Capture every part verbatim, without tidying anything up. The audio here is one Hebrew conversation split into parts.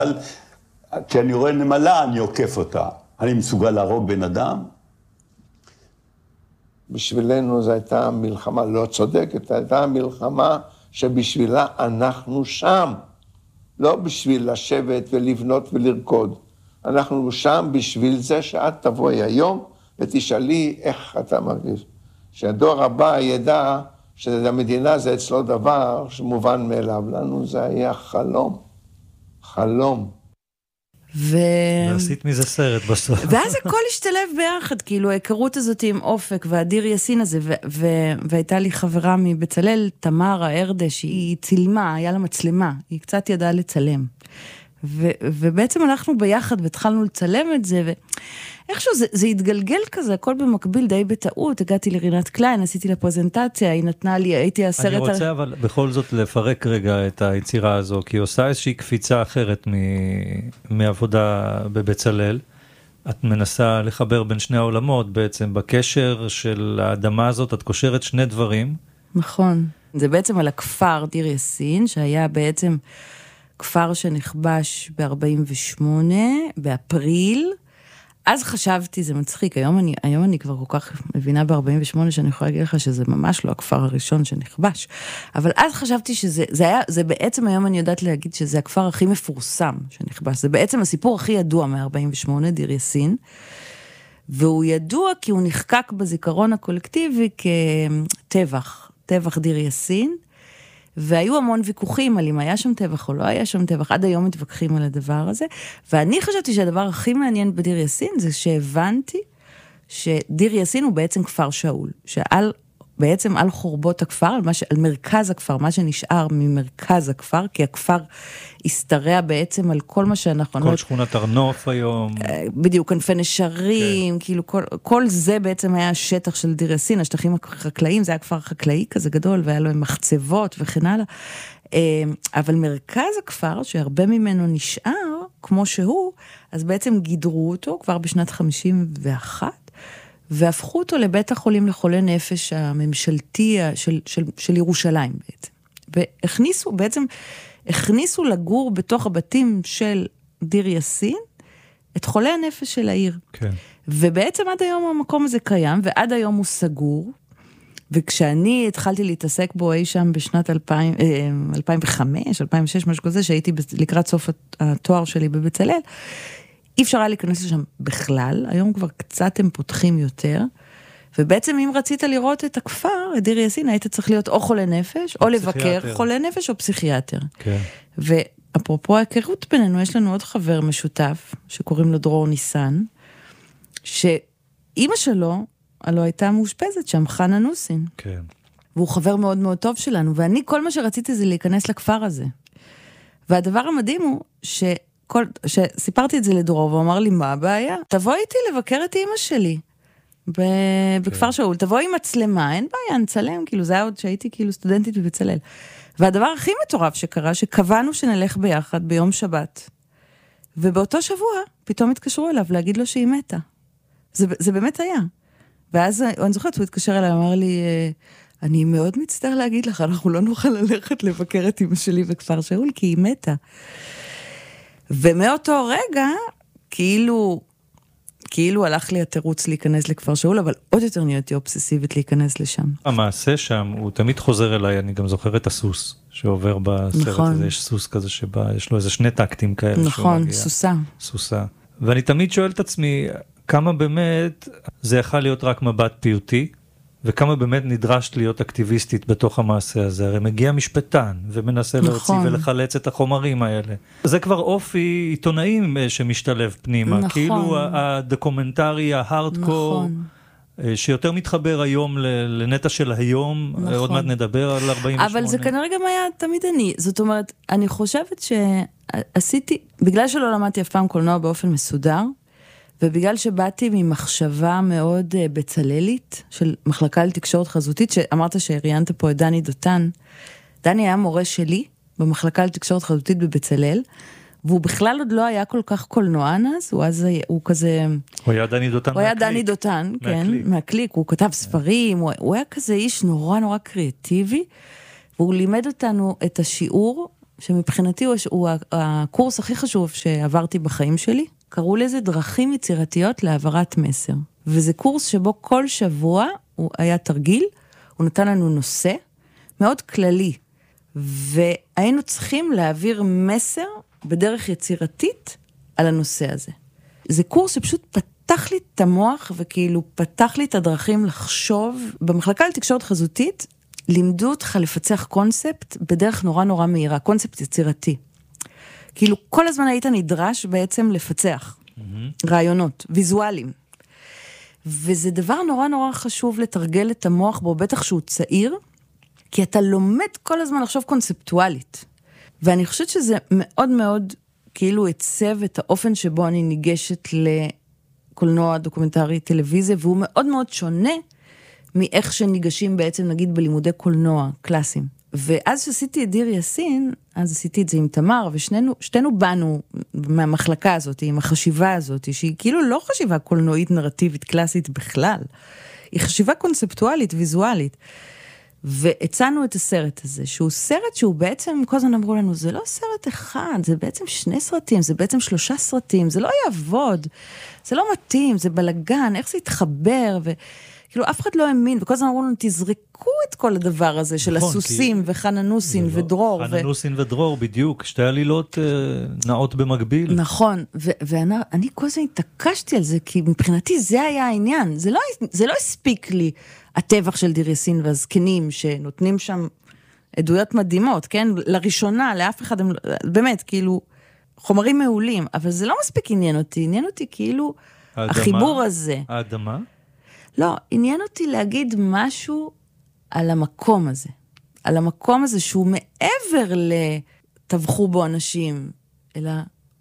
כשאני רואה נמלה, אני עוקף אותה. אני מסוגל להרוג בן אדם? בשבילנו זו הייתה מלחמה לא צודקת, הייתה מלחמה שבשבילה אנחנו שם. לא בשביל לשבת ולבנות ולרקוד. אנחנו שם בשביל זה שאת תבואי היום ותשאלי איך אתה מרגיש. שהדור הבא ידע שהמדינה זה אצלו דבר שמובן מאליו. לנו זה היה חלום. חלום. ו... ועשית מזה סרט בסוף. ואז הכל השתלב ביחד, כאילו ההיכרות הזאת עם אופק והדיר יסין הזה, ו... ו... והייתה לי חברה מבצלל, תמר הארדה, שהיא צילמה, היה לה מצלמה, היא קצת ידעה לצלם. ו... ובעצם הלכנו ביחד והתחלנו לצלם את זה, ואיכשהו זה, זה התגלגל כזה, הכל במקביל די בטעות, הגעתי לרינת קליין, עשיתי לה פרזנטציה, היא נתנה לי, הייתי הסרט... אני רוצה על... אבל בכל זאת לפרק רגע את היצירה הזו, כי היא עושה איזושהי קפיצה אחרת מ... מעבודה בבצלל, את מנסה לחבר בין שני העולמות בעצם, בקשר של האדמה הזאת, את קושרת שני דברים. נכון, זה בעצם על הכפר דיר יאסין, שהיה בעצם כפר שנכבש ב-ארבעים ושמונה, באפריל, אז חשבתי, זה מצחיק, היום אני, היום אני כבר כל כך מבינה ב-ארבעים ושמונה שאני יכולה להגיד לך שזה ממש לא הכפר הראשון שנכבש, אבל אז חשבתי שזה, זה היה, זה בעצם היום אני יודעת להגיד שזה הכפר הכי מפורסם שנכבש, זה בעצם הסיפור הכי ידוע מ-ארבעים ושמונה, דיר יאסין, והוא ידוע כי הוא נחקק בזיכרון הקולקטיבי כטבח, טבח דיר יאסין, והיו המון ויכוחים על אם היה שם טבח או לא היה שם טבח, עד היום מתווכחים על הדבר הזה, ואני חשבתי שהדבר הכי מעניין בדיר יאסין, זה שהבנתי שדיר יאסין הוא בעצם כפר שאול, שעל, בעצם על חורבות הכפר, על, מה ש, על מרכז הכפר, מה שנשאר ממרכז הכפר, כי הכפר הסתרע בעצם על כל מה שאנחנו... כל שכונת ארנוף היום. בדיוק, כנפי נשרים, okay. כאילו כל, כל זה בעצם היה השטח של דיר יאסין, השטחים החקלאיים, זה היה כפר חקלאי כזה גדול, והיה לו מחצבות וכן הלאה. אבל מרכז הכפר, שהרבה ממנו נשאר, כמו שהוא, אז בעצם גידרו אותו כבר בשנת חמישים ואחת, והפכו אותו לבית החולים לחולי נפש הממשלתי של, של, של ירושלים בעצם. והכניסו, בעצם הכניסו לגור בתוך הבתים של דיר יאסין, את חולי הנפש של העיר. כן. ובעצם עד היום המקום הזה קיים, ועד היום הוא סגור, וכשאני התחלתי להתעסק בו אי שם בשנת אלפיים, אלפיים וחמש, אלפיים ושש, משהו כזה, שהייתי לקראת סוף התואר שלי בבצלל, אי אפשר היה להיכנס לשם בכלל, היום כבר קצת הם פותחים יותר, ובעצם אם רצית לראות את הכפר, את דיר יאסין, היית צריך להיות או חולה נפש, או, או לבקר חולה נפש, או פסיכיאטר. כן. ואפרופו ההיכרות בינינו, יש לנו עוד חבר משותף, שקוראים לו דרור ניסן, שאימא שלו, הלוא הייתה מאושפזת שם, חנה נוסין. כן. והוא חבר מאוד מאוד טוב שלנו, ואני כל מה שרציתי זה להיכנס לכפר הזה. והדבר המדהים הוא, ש... כל, שסיפרתי את זה לדרור, והוא אמר לי, מה הבעיה? תבוא איתי לבקר את אמא שלי, ב, בכפר שאול, תבוא עם מצלמה, אין בעיה, נצלם, כאילו, זה היה עוד שהייתי כאילו סטודנטית בבצלל. והדבר הכי מטורף שקרה, שקבענו שנלך ביחד ביום שבת, ובאותו שבוע, פתאום התקשרו אליו להגיד לו שהיא מתה. זה, זה באמת היה. ואז, אני זוכרת, הוא התקשר אליי, אמר לי, אני מאוד מצטער להגיד לך, אנחנו לא נוכל ללכת לבקר את אמא שלי בכפר שאול, כי היא מתה. ומאותו רגע, כאילו, כאילו הלך לי התירוץ להיכנס לכפר שאול, אבל עוד יותר נהייתי אובססיבית להיכנס לשם. המעשה שם, הוא תמיד חוזר אליי, אני גם זוכר את הסוס שעובר בסרט נכון. הזה, יש סוס כזה שבא, יש לו איזה שני טקטים כאלה. נכון, סוסה. סוסה. ואני תמיד שואל את עצמי, כמה באמת זה יכול להיות רק מבט פיוטי, וכמה באמת נדרשת להיות אקטיביסטית בתוך המעשה הזה. הרי מגיע משפטן ומנסה נכון. להוציא ולחלץ את החומרים האלה. זה כבר אופי עיתונאים שמשתלב פנימה. נכון. כאילו הדוקומנטרי, ההארדקור, נכון. שיותר מתחבר היום לנטע של היום, נכון. עוד מעט נדבר על ארבעים ושמונה. אבל זה כנראה גם היה תמיד אני. זאת אומרת, אני חושבת שעשיתי, בגלל שלא למדתי אף פעם קולנוע באופן מסודר, ובגלל שבאתי ממחשבה מאוד בצללית, של מחלקה לתקשורת חזותית, שאמרת שהראיינת פה את דני דותן, דני היה מורה שלי, במחלקה לתקשורת חזותית בבצלל, והוא בכלל עוד לא היה כל כך קולנוען אז, הוא אז, הוא כזה... הוא היה דני דותן מהקליק. הוא היה דני דותן, כן, מהקליק, הוא כתב ספרים, הוא, הוא היה כזה איש נורא נורא קריאטיבי, והוא לימד אותנו את השיעור שמבחינתי הוא, הוא הקורס הכי חשוב שעברתי בחיים שלי, קראו לזה דרכים יצירתיות להעברת מסר. וזה קורס שבו כל שבוע הוא היה תרגיל, הוא נתן לנו נושא מאוד כללי, והיינו צריכים להעביר מסר בדרך יצירתית על הנושא הזה. זה קורס שפשוט פתח לי את המוח, וכאילו פתח לי את הדרכים לחשוב. במחלקה לתקשורת חזותית, לימדו אותך לפצח קונספט בדרך נורא נורא מהירה, קונספט יצירתי. כאילו כל הזמן היית נדרש בעצם לפצח mm-hmm. רעיונות, ויזואלים. וזה דבר נורא נורא חשוב לתרגל את המוח בו, בטח שהוא צעיר, כי אתה לומד כל הזמן לחשוב קונספטואלית. ואני חושבת שזה מאוד מאוד כאילו הצב את האופן שבו אני ניגשת לקולנוע, דוקומנטרי, טלוויזיה, והוא מאוד מאוד שונה מאיך שניגשים בעצם נגיד בלימודי קולנוע קלאסיים. ואז שעשיתי את דיר יאסין, אז עשיתי את זה עם תמר, ושנינו, שתינו באנו מהמחלקה הזאת, עם החשיבה הזאת, שהיא כאילו לא חשיבה קולנועית נרטיבית קלאסית בכלל, היא חשיבה קונספטואלית, ויזואלית. והצענו את הסרט הזה, שהוא סרט שהוא בעצם, כל הזמן אמרו לנו, זה לא סרט אחד, זה בעצם שני סרטים, זה בעצם שלושה סרטים, זה לא יעבוד, זה לא מתאים, זה בלגן, איך זה יתחבר, וכאילו אף אחד לא האמין, וכל הזמן אמרו לנו, תזרקו את כל הדבר הזה של הסוסים וחננוסין ודרור. חננוסין ודרור, בדיוק, שתי עלילות נעות במקביל. נכון, ואני כל הזמן התעקשתי על זה, כי מבחינתי זה היה העניין, זה לא הספיק לי, הטבח של דיר יאסין והזקנים, שנותנים שם עדויות מדהימות, כן? לראשונה, לאף אחד, הם, באמת, כאילו, חומרים מעולים, אבל זה לא מספיק עניין אותי, עניין אותי כאילו, האדמה, החיבור הזה. האדמה? לא, עניין אותי להגיד משהו על המקום הזה, על המקום הזה שהוא מעבר לטבחו בו אנשים, אלא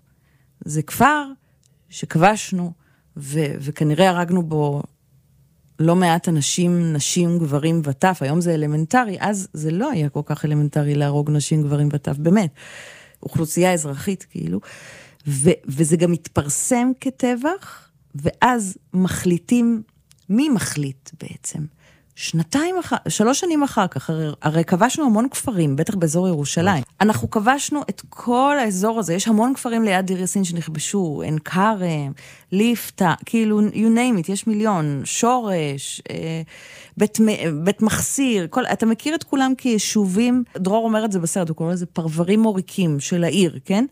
זה כפר שכבשנו, ו- וכנראה הרגנו בו לא מעט אנשים, נשים, גברים וטף, היום זה אלמנטרי, אז זה לא היה כל כך אלמנטרי להרוג נשים, גברים וטף, באמת, אוכלוסייה אזרחית כאילו, ו- וזה גם מתפרסם כטבח, ואז מחליטים, מי מחליט בעצם? שנתיים אחר, שלוש שנים אחר כך, הרי, הרי כבשנו המון כפרים, בטח באזור ירושלים. אנחנו כבשנו את כל האזור הזה, יש המון כפרים ליד דיר יאסין שנכבשו, עין כרם, ליפתא, כאילו, you name it, יש מיליון, שורש, אה, בית, בית מחסיר, כל, אתה מכיר את כולם כיישובים, דרור אומר את זה בסרט, הוא קורא לזה פרברים מוריקים של העיר, כן?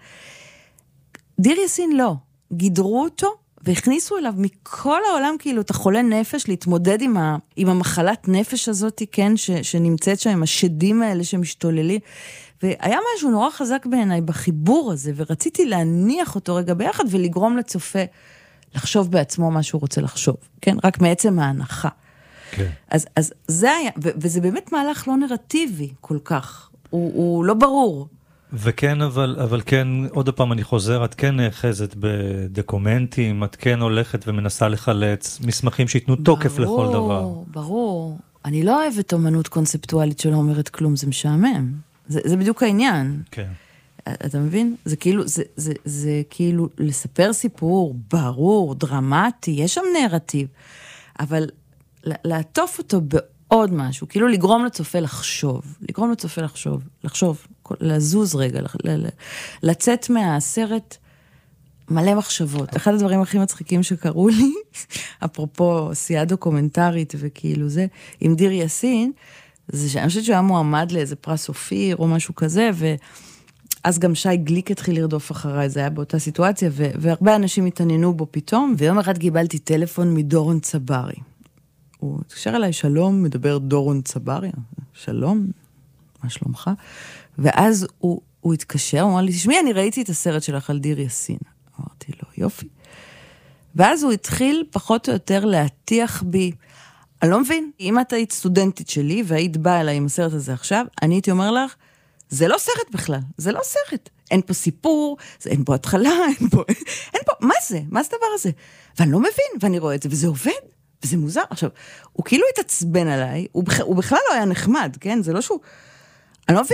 דיר יאסין לא, גידרו אותו, והכניסו אליו מכל העולם, כאילו, את החולה נפש, להתמודד עם, ה, עם המחלת נפש הזאת, כן, ש, שנמצאת שם, עם השדים האלה שמשתוללים, והיה משהו נורא חזק בעיניי בחיבור הזה, ורציתי להניח אותו רגע ביחד, ולגרום לצופה לחשוב בעצמו מה שהוא רוצה לחשוב, כן, רק מעצם ההנחה. כן. אז, אז זה היה, ו, וזה באמת מהלך לא נרטיבי כל כך, הוא, הוא לא ברור. וכן, אבל, אבל כן, עוד פעם אני חוזר, את כן נאחזת בדוקומנטים, את כן הולכת ומנסה לחלץ מסמכים שיתנו תוקף לכל דבר. ברור, ברור. אני לא אוהבת אומנות קונספטואלית שלא אומרת כלום, זה משעמם. זה, זה בדיוק העניין. כן. אתה מבין? זה כאילו, זה, זה, זה כאילו לספר סיפור ברור, דרמטי, יש שם נרטיב, אבל לעטוף אותו בעוד משהו, כאילו לגרום לצופה לחשוב, לגרום לצופה לחשוב, לחשוב, לזוז רגע, לצאת מהסרט מלא מחשבות. אחד הדברים הכי מצחיקים שקראו לי, אפרופו עשייה דוקומנטרית וכאילו זה, עם דיר יאסין, זה שאני חושבת שהוא היה מועמד לאיזה פרס אופיר או משהו כזה, ואז גם שי גליק התחיל לרדוף אחריי, זה היה באותה סיטואציה, והרבה אנשים התעניינו בו פתאום, ויום אחד קיבלתי טלפון מדורון צברי. הוא התקשר אליי, שלום, מדבר דורון צברי, שלום, מה שלומך? ואז הוא, הוא התקשר, הוא אמר לי, תשמעי, אני ראיתי את הסרט שלך על דיר יאסין. אמרתי לו, יופי. ואז הוא התחיל פחות או יותר להטיח בי, אני לא מבין, אם את היית סטודנטית שלי, והיית באה אליי עם הסרט הזה עכשיו, אני הייתי אומר לך, זה לא סרט בכלל, זה לא סרט. אין פה סיפור, זה, אין פה התחלה, אין פה, אין פה, מה זה? מה זה דבר הזה? ואני לא מבין, ואני רואה את זה, וזה עובד. וזה מוזר. עכשיו, הוא כאילו התעצבן עליי, הוא, בכ... הוא בכלל לא היה נחמד, כן? זה לא שהוא... אני לא מבין.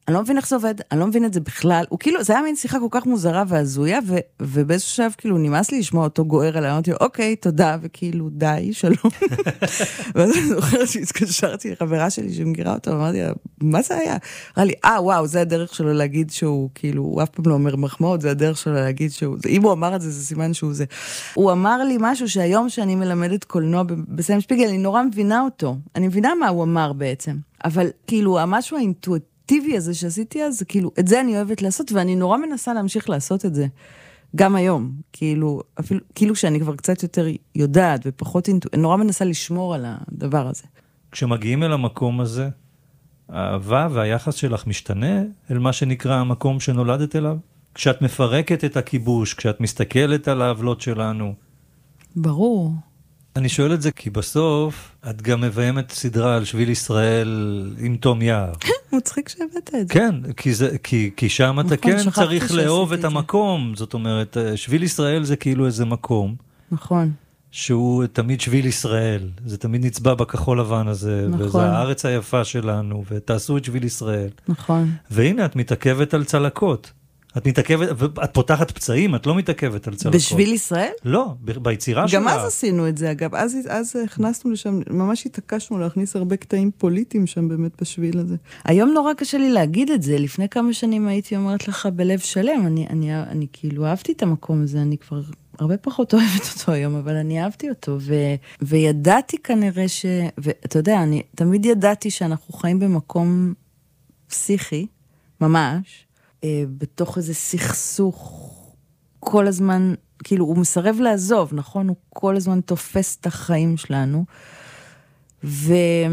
אני לא מבין איך זה עובד, אני לא מבין את זה בכלל, הוא כאילו, זה היה מין שיחה כל כך מוזרה והזויה, ו, ובאיזשהו שלב, כאילו, נמאס לי לשמוע אותו גוער עליי, אמרתי לו, אוקיי, תודה, וכאילו, די, שלום. ואז אני זוכרת שהתקשרתי לחברה שלי שמגירה אותו, אמרתי לה, מה זה היה? אמרה לי, אה, וואו, זה הדרך שלו להגיד שהוא, כאילו, הוא אף פעם לא אומר מחמאות, זה הדרך שלו להגיד שהוא, אם הוא אמר את זה, זה סימן שהוא זה. הוא אמר לי משהו שהיום שאני מלמדת קולנוע בסיים שפיגל, אני נורא מבינה אותו. אני מבינה מה הוא אמר בעצם. אבל כאילו, המשהו האינטואיטיבי הזה שעשיתי אז, כאילו, את זה אני אוהבת לעשות, ואני נורא מנסה להמשיך לעשות את זה. גם היום. כאילו, אפילו, כאילו שאני כבר קצת יותר יודעת, ופחות אינטואיטיבי, נורא מנסה לשמור על הדבר הזה. כשמגיעים אל המקום הזה, האהבה והיחס שלך משתנה אל מה שנקרא המקום שנולדת אליו? כשאת מפרקת את הכיבוש, כשאת מסתכלת על העוולות שלנו. ברור. אני שואל את זה כי בסוף את גם מביימת סדרה על שביל ישראל עם תום יער. מצחיק שהבאת את זה. כן, כי, זה, כי, כי שם אתה נכון, כן צריך לאהוב את זה. המקום. זאת אומרת, שביל ישראל זה כאילו איזה מקום. נכון. שהוא תמיד שביל ישראל. זה תמיד נצבע בכחול לבן הזה. נכון. וזה הארץ היפה שלנו. ותעשו את שביל ישראל. נכון. והנה, את מתעכבת על צלקות. את מתעכבת, את פותחת פצעים, את לא מתעכבת על צלקות. בשביל ישראל? לא, ב- ביצירה שלה. גם אז עשינו את זה, אגב, אז, אז הכנסנו לשם, ממש התעקשנו להכניס הרבה קטעים פוליטיים שם באמת בשביל הזה. היום נורא קשה לי להגיד את זה, לפני כמה שנים הייתי אומרת לך בלב שלם, אני, אני, אני כאילו אהבתי את המקום הזה, אני כבר הרבה פחות אוהבת אותו היום, אבל אני אהבתי אותו, ו, וידעתי כנראה ש, ואתה יודע, אני תמיד ידעתי שאנחנו חיים במקום פסיכי, ממש, בתוך איזה סכסוך, כל הזמן, כאילו, הוא מסרב לעזוב, נכון? הוא כל הזמן תופס את החיים שלנו, ו...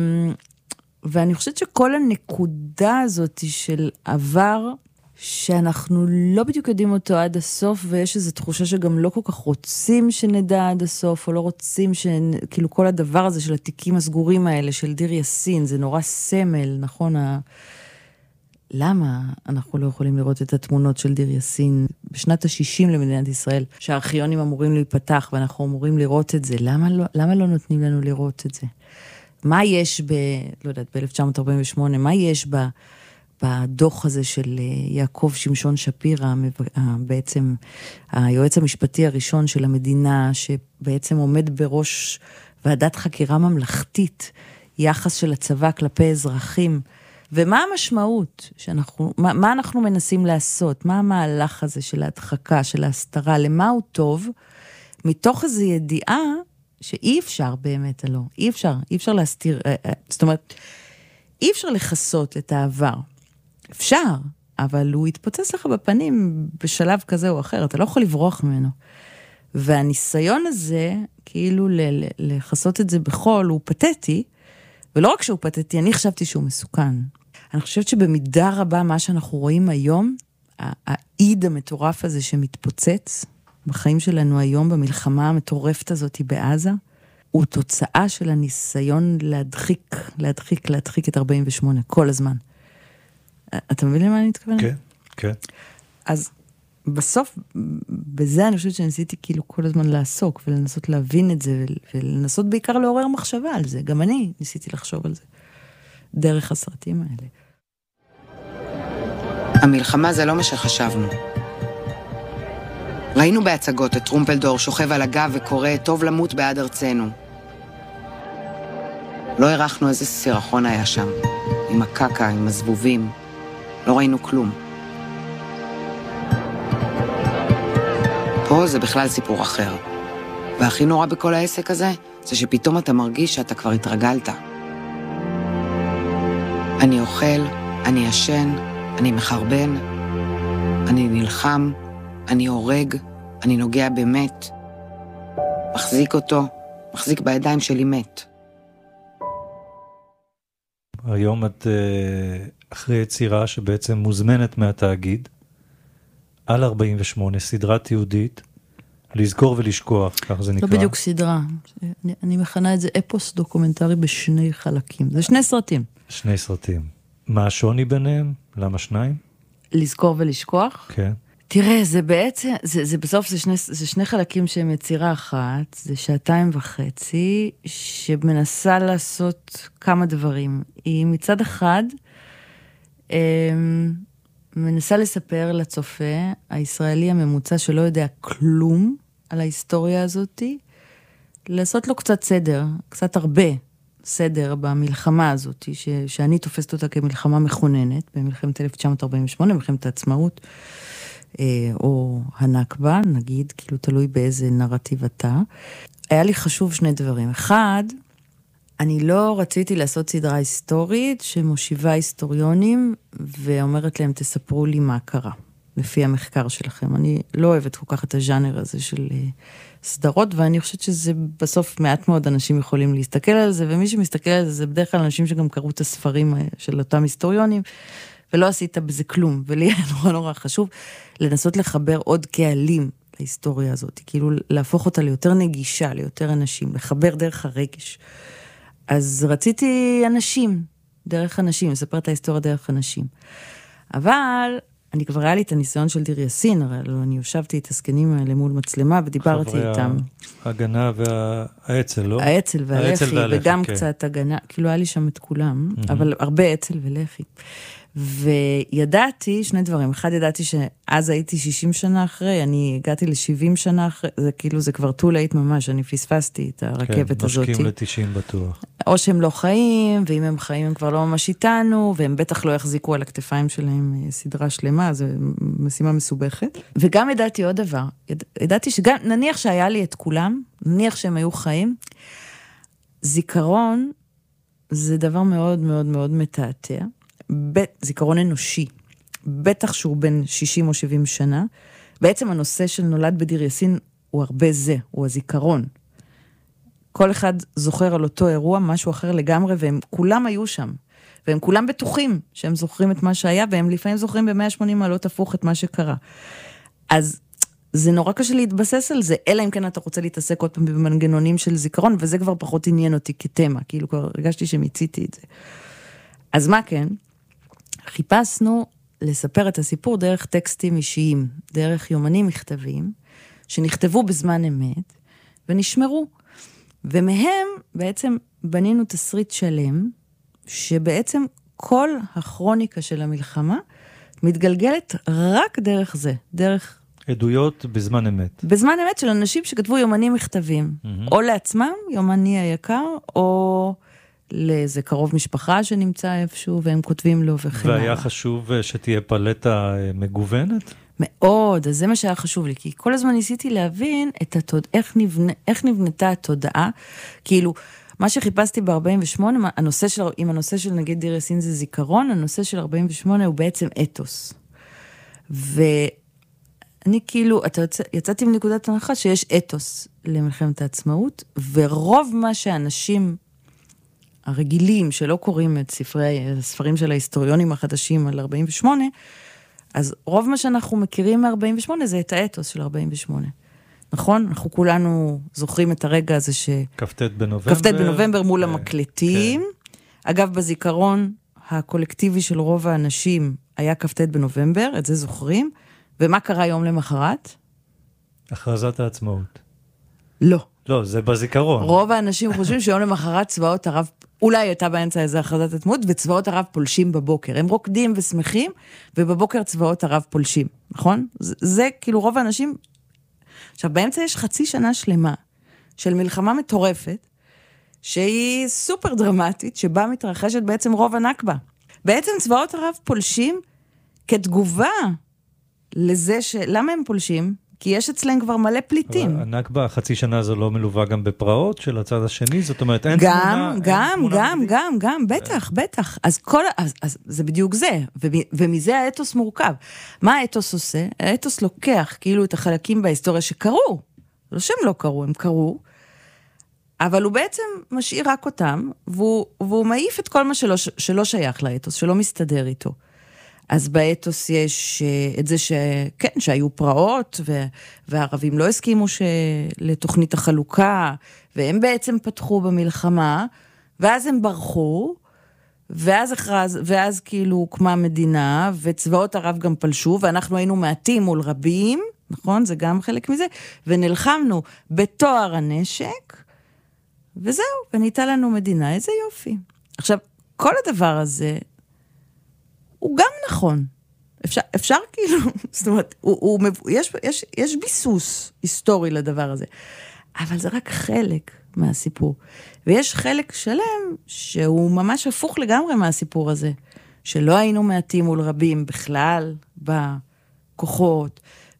ואני חושבת שכל הנקודה הזאת של עבר, שאנחנו לא בדיוק יודעים אותו עד הסוף, ויש איזו תחושה שגם לא כל כך רוצים שנדע עד הסוף, או לא רוצים ש... כאילו, כל הדבר הזה של התיקים הסגורים האלה, של דיר יאסין, זה נורא סמל, נכון? ה... למה אנחנו לא יכולים לראות את התמונות של דיר יאסין בשנת ה-שישים למדינת ישראל, שהארכיונים אמורים להיפתח ואנחנו אמורים לראות את זה? למה לא, למה לא נותנים לנו לראות את זה? מה יש ב, לא יודעת, ב-אלף תשע מאות ארבעים ושמונה, מה יש ב, בדוח הזה של יעקב שמשון שפירא, בעצם היועץ המשפטי הראשון של המדינה, שבעצם עומד בראש ועדת חקירה ממלכתית, יחס של הצבא כלפי אזרחים, ומה המשמעות שאנחנו, מה, מה אנחנו מנסים לעשות? מה המהלך הזה של ההדחקה, של ההסתרה? למה הוא טוב? מתוך איזו ידיעה שאי אפשר באמת, לא. אי אפשר, אי אפשר להסתיר, זאת אומרת, אי אפשר לחסות את העבר. אפשר, אבל הוא יתפוצץ לך בפנים בשלב כזה או אחר, אתה לא יכול לברוח ממנו. והניסיון הזה, כאילו לחסות את זה בחול, הוא פתטי, ולא רק שהוא פתטי, אני חשבתי שהוא מסוכן. אני חושבת שבמידה רבה מה שאנחנו רואים היום, העיד המטורף הזה שמתפוצץ בחיים שלנו היום, במלחמה המטורפת הזאת בעזה, הוא תוצאה של הניסיון להדחיק, להדחיק, להדחיק את ארבעים ושמונה, כל הזמן. אתה מבין למה אני מתכוונת? כן, כן. אז בסוף, בזה אני חושבת שניסיתי כאילו כל הזמן לעסוק, ולנסות להבין את זה, ולנסות בעיקר לעורר מחשבה על זה. גם אני ניסיתי לחשוב על זה, דרך הסרטים האלה. המלחמה זה לא מה שחשבנו. ראינו בהצגות את טרומפלדור שוכב על הגב וקורא טוב למות בעד ארצנו. לא ערכנו איזה סירחון היה שם, עם הקקה, עם הזבובים. לא ראינו כלום. פה זה בכלל סיפור אחר. והכי נורא בכל העסק הזה, זה שפתאום אתה מרגיש שאתה כבר התרגלת. אני אוכל, אני ישן, אני מחרבן, אני נלחם, אני הורג, אני נוגע במת. מחזיק אותו, מחזיק בידיים שלי מת. היום את אחרי יצירה שבעצם מוזמנת מהתאגיד, על ארבעים ושמונה, סדרת יהודית, לזכור ולשכוח, כך זה נקרא. לא בדיוק סדרה, אני, אני מכנה את זה אפוס דוקומנטרי בשני חלקים, זה שני סרטים. שני סרטים. מה השוני ביניהם? למה שניים? לזכור ולשכוח? כן. תראה, זה בעצם, זה, זה בסוף זה שני, זה שני חלקים שהם יצירה אחת, זה שעתיים וחצי, שמנסה לעשות כמה דברים. היא מצד אחד, מנסה לספר לצופה, הישראלי הממוצע שלא יודע כלום על ההיסטוריה הזאת, לעשות לו קצת סדר, קצת הרבה סדר במלחמה הזאת, ש, שאני תופסת אותה כמלחמה מכוננת, במלחמת אלף תשע מאות ארבעים ושמונה, מלחמת העצמאות, או הנכבה, נגיד, כאילו תלוי באיזה נרטיב אתה. היה לי חשוב שני דברים. אחד, אני לא רציתי לעשות סדרה היסטורית שמושיבה היסטוריונים ואומרת להם תספרו לי מה קרה, לפי המחקר שלכם. אני לא אוהבת כל כך את הז'אנר הזה של סדרות, ואני חושבת שזה בסוף מעט מאוד אנשים יכולים להסתכל על זה, ומי שמסתכל על זה זה בדרך כלל אנשים שגם קראו את הספרים של אותם היסטוריונים, ולא עשית בזה כלום, ולי היה נורא נורא חשוב לנסות לחבר עוד קהלים להיסטוריה הזאת, כאילו להפוך אותה ליותר נגישה, ליותר אנשים, לחבר דרך הרגש. אז רציתי אנשים, דרך אנשים, לספר את ההיסטוריה דרך אנשים. אבל אני כבר היה לי את הניסיון של דיר יאסין, הרי אני יושבתי את הסקנים האלה מול מצלמה ודיברתי איתם. חברי ההגנה והאצל, לא? האצל והלחי, וגם קצת הגנה, כאילו היה לי שם את כולם, אבל הרבה אצל ולחי. וידעתי שני דברים, אחד ידעתי שאז הייתי שישים שנה אחרי, אני הגעתי ל-שבעים שנה אחרי, זה כאילו זה כבר too late ממש, אני פספסתי את הרכבת כן, הזאת. כן, נושקים ל-תשעים בטוח. או שהם לא חיים, ואם הם חיים הם כבר לא ממש איתנו, והם בטח לא יחזיקו על הכתפיים שלהם סדרה שלמה, זו משימה מסובכת. וגם ידעתי עוד דבר, יד... ידעתי שגם, נניח שהיה לי את כולם, נניח שהם היו חיים, זיכרון זה דבר מאוד מאוד מאוד מתעתע, זיכרון אנושי, בטח שהוא בין שישים או שבעים שנה, בעצם הנושא של נולד בדיר יאסין הוא הרבה זה, הוא הזיכרון. כל אחד זוכר על אותו אירוע, משהו אחר לגמרי, והם כולם היו שם, והם כולם בטוחים שהם זוכרים את מה שהיה, והם לפעמים זוכרים ב-מאה ושמונים מעלות הפוך את מה שקרה. אז זה נורא קשה להתבסס על זה, אלא אם כן אתה רוצה להתעסק עוד פעם במנגנונים של זיכרון, וזה כבר פחות עניין אותי כתמה, כאילו כבר הרגשתי שמיציתי את זה. אז מה כן? חיפשנו לספר את הסיפור דרך טקסטים אישיים, דרך יומנים מכתבים, שנכתבו בזמן אמת, ונשמרו. ומהם בעצם בנינו תסריט שלם, שבעצם כל הכרוניקה של המלחמה, מתגלגלת רק דרך זה, דרך... עדויות בזמן אמת. בזמן אמת של אנשים שכתבו יומנים מכתבים, mm-hmm. או לעצמם, יומני היקר, או... לאיזה קרוב משפחה שנמצא איפשהו, והם כותבים לו וכן. והיה חשוב שתהיה פלטה מגוונת? מאוד, אז זה מה שהיה חשוב לי, כי כל הזמן ניסיתי להבין את התוד... איך, נבנ... איך נבנתה התודעה, כאילו, מה שחיפשתי ב-ארבעים ושמונה, הנושא של... אם הנושא של נגיד דיר יאסין זה זיכרון, הנושא של ארבעים ושמונה הוא בעצם אתוס. ואני כאילו, אתה יצא... יצאתי מנקודת הנחה שיש אתוס למלחמת העצמאות, ורוב מה שאנשים... הרגילים שלא קוראים את ספרי, הספרים של ההיסטוריונים החדשים על ארבעים ושמונה, אז רוב מה שאנחנו מכירים מ-ארבעים ושמונה זה את האתוס של ארבעים ושמונה. נכון? אנחנו כולנו זוכרים את הרגע הזה ש... כ"ט בנובמבר. כ"ט בנובמבר מול המקלטים. כן. אגב, בזיכרון הקולקטיבי של רוב האנשים היה כ"ט בנובמבר, את זה זוכרים. ומה קרה יום למחרת? הכרזת העצמאות. לא. לא, זה בזיכרון. רוב האנשים חושבים שיום למחרת צבאות ערב, אולי הייתה באמצע איזה הכרזת עצמאות, וצבאות ערב פולשים בבוקר. הם רוקדים ושמחים, ובבוקר צבאות ערב פולשים, נכון? זה, זה כאילו רוב האנשים... עכשיו, באמצע יש חצי שנה שלמה של מלחמה מטורפת, שהיא סופר דרמטית, שבה מתרחשת בעצם רוב הנכבה. בעצם צבאות ערב פולשים כתגובה לזה ש... למה הם פולשים? כי יש אצלם כבר מלא פליטים. אבל הנכבה, החצי שנה הזו לא מלווה גם בפרעות של הצד השני, זאת אומרת, אין גם, תמונה... גם, אין תמונה גם, גם, גם, בטח, בטח. אז כל, אז, אז זה בדיוק זה, ומזה האתוס מורכב. מה האתוס עושה? האתוס לוקח כאילו את החלקים בהיסטוריה שקרו, לא שהם לא קרו, הם קרו, אבל הוא בעצם משאיר רק אותם, והוא, והוא מעיף את כל מה שלא, שלא שייך לאתוס, שלא מסתדר איתו. אז באתוס יש את זה שכן, שהיו פרעות, והערבים לא הסכימו לתוכנית החלוקה, והם בעצם פתחו במלחמה, ואז הם ברחו, ואז, הכרז, ואז כאילו הוקמה מדינה, וצבאות ערב גם פלשו, ואנחנו היינו מעטים מול רבים, נכון? זה גם חלק מזה, ונלחמנו בתואר הנשק, וזהו, וניתה לנו מדינה, איזה יופי. עכשיו, כל הדבר הזה, הוא גם נכון. אפשר, אפשר כאילו, זאת אומרת, הוא, הוא, יש, יש, יש ביסוס היסטורי לדבר הזה, אבל זה רק חלק מהסיפור. ויש חלק שלם שהוא ממש הפוך לגמרי מהסיפור הזה, שלא היינו מעטים מול רבים בכלל בכוחות,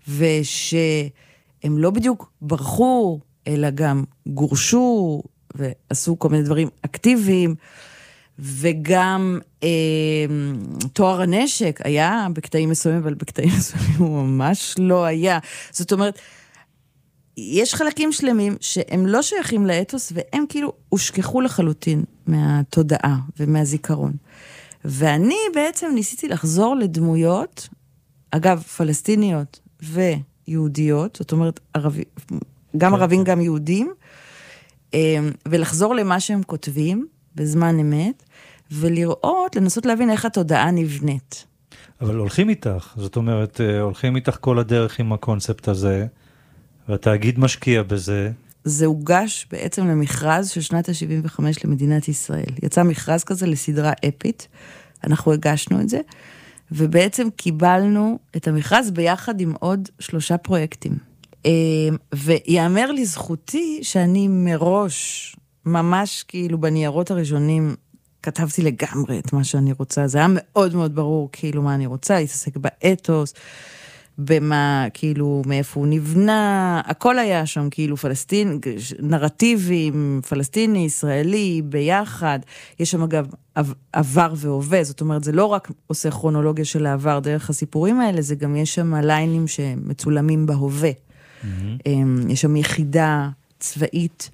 ושהם לא בדיוק ברחו, אלא גם גורשו, ועשו כל מיני דברים אקטיביים, וגם אה, תואר הנשק היה בקטעים מסוימים, אבל בקטעים מסוימים הוא ממש לא היה. זאת אומרת, יש חלקים שלמים שהם לא שייכים לאתוס, והם כאילו הושכחו לחלוטין מהתודעה ומהזיכרון. ואני בעצם ניסיתי לחזור לדמויות, אגב, פלסטיניות ויהודיות, זאת אומרת, ערבי, גם כן, ערבים, כן. גם יהודים, ולחזור למה שהם כותבים בזמן אמת, ולראות, לנסות להבין איך התודעה נבנית. אבל הולכים איתך, זאת אומרת, הולכים איתך כל הדרך עם הקונספט הזה, והתאגיד משקיע בזה. זה הוגש בעצם למכרז של שנת ה-שבעים וחמש למדינת ישראל. יצא מכרז כזה לסדרה אפית, אנחנו הגשנו את זה, ובעצם קיבלנו את המכרז ביחד עם עוד שלושה פרויקטים. ויאמר לזכותי שאני מראש, ממש כאילו בניירות הראשונים, כתבתי לגמרי את מה שאני רוצה. זה היה מאוד מאוד ברור כאילו מה אני רוצה, להתעסק באתוס, במה, כאילו, מאיפה הוא נבנה, הכל היה שם, כאילו, פלסטין, נרטיבים, פלסטיני, ישראלי, ביחד. יש שם, אגב, עבר והווה, זאת אומרת, זה לא רק עושה כרונולוגיה של העבר דרך הסיפורים האלה, זה גם יש שם ליינים שמצולמים בהווה. Mm-hmm. יש שם יחידה צבאית